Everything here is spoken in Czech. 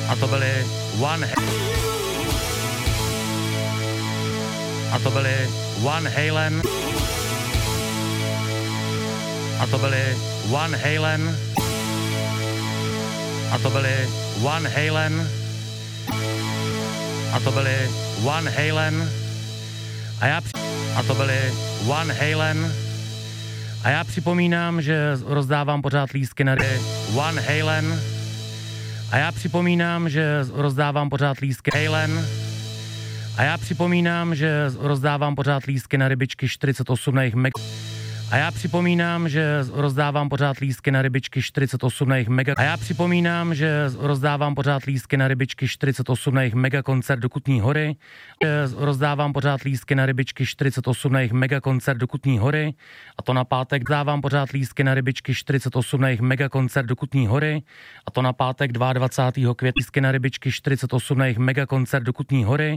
A to byly Van Halen. A to byly Van Halen. A to byly Van Halen. A to byly Van Halen. A to byly Van Halen. A já připomínám, že rozdávám pořád lístky na Van Halen. A já připomínám, že rozdávám pořád lístky Halen. A já připomínám, že rozdávám pořád lístky na rybičky 48 na jejich A já připomínám, že rozdávám pořád lístky na rybičky 48 na jejich A já připomínám, že rozdávám pořád lístky na rybičky 48 na jejich megakoncert do Kutní Hory. Rozdávám pořád lístky na rybičky 48 na jejich megakoncert do Kutní Hory. A to na pátek dávám pořád lístky na rybičky 48 na jejich megakoncert do Kutní Hory. A to na pátek 22. května lístky na rybičky 48 na jejich megakoncert do Kutní Hory.